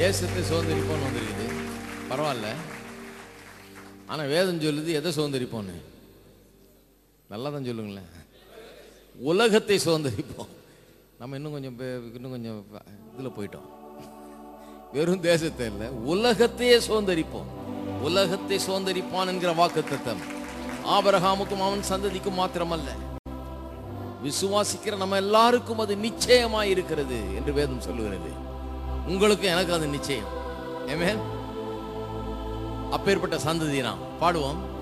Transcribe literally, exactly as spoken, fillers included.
தேசத்தை சுதந்திரிப்போன்னு வந்திருக்குது, பரவாயில்ல. ஆனால் வேதம் சொல்லுது எதை சுதந்திரிப்போன்னு? நல்லா தான் சொல்லுங்களேன். உலகத்தை சுதந்திரிப்போம். நம்ம இன்னும் கொஞ்சம் இன்னும் கொஞ்சம் இதில் போயிட்டோம். வெறும் தேசத்தை இல்லை, உலகத்தையே சுதந்திரிப்போம். உலகத்தை சுதந்திரிப்பான் என்கிற வாக்குத்தத்தம் ஆபிரகாமுக்கும் அவன் சந்ததிக்கும் மாத்திரமல்ல, விசுவாசிக்கிற நம்ம எல்லாருக்கும் அது நிச்சயமாய் இருக்கிறது என்று வேதம் சொல்லுகிறது. உங்களுக்கு எனக்கு அது நிச்சயம். ஆமென். அப்பேற்பட்ட சந்ததி நாம் பாடுவோம்.